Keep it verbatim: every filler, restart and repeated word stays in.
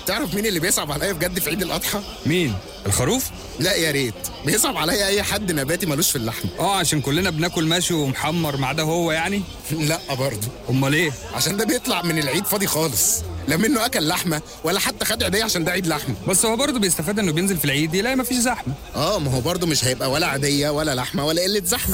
تعرف مين اللي بيصعب عليا بجد في عيد الاضحى؟ مين؟ الخروف؟ لا يا ريت، بيصعب عليا اي حد نباتي ملوش في اللحم. اه عشان كلنا بناكل ماشي ومحمر ما عدا هو يعني. لا برضه. امال ايه؟ عشان ده بيطلع من العيد فاضي خالص، لا منه اكل لحمه ولا حتى خد عيديه عشان ده عيد لحمه. بس هو برضه بيستفاد انه بينزل في العيد يلاقي مفيش زحمه. اه ما هو برضه مش هيبقى ولا عاديه ولا لحمه ولا قله زحمه.